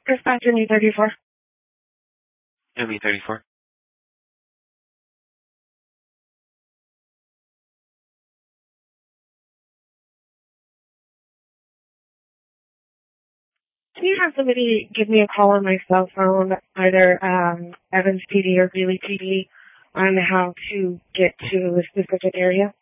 Dispatcher Me 34. ME34. Can you have somebody give me a call on my cell phone, either Evans PD or Greeley PD, on how to get to a specific area?